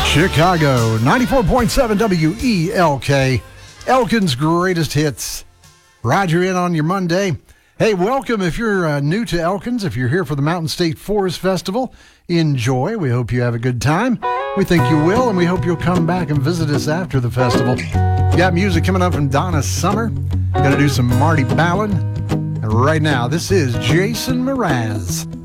Chicago, 94.7 WELK, Elkin's Greatest Hits. Roger in on your Monday. Hey, welcome if you're new to Elkins. If you're here for the Mountain State Forest Festival, enjoy. We hope you have a good time. We think you will, and we hope you'll come back and visit us after the festival. Got music coming up from Donna Summer. Gonna do some Marty Ballin. And right now, this is Jason Mraz.